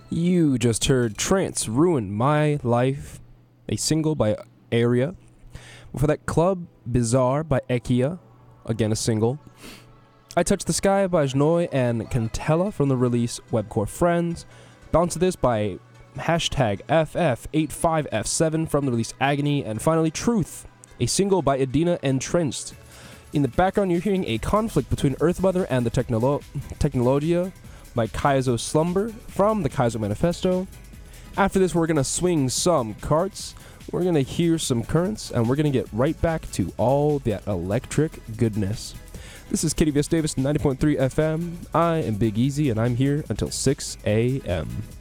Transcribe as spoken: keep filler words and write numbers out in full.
You just heard Trance Ruin My Life, a single by Area. Before that, Club Bizarre by Ekia, again a single. I Touch the Sky by Jnoy and Cantella from the release Webcore Friends. Bounce to This by hashtag F F eight five F seven from the release Agony. And finally, Truth, a single by Adina Entrenched. In the background, you're hearing a conflict between Earthmother and the Technolo- Technologia by Kaizo Slumber from the Kaizo Manifesto. After this, we're going to swing some carts, we're going to hear some currents, and we're going to get right back to all that electric goodness. This is Kitty V S Davis, ninety point three F M. I am Big Easy, and I'm here until six a.m.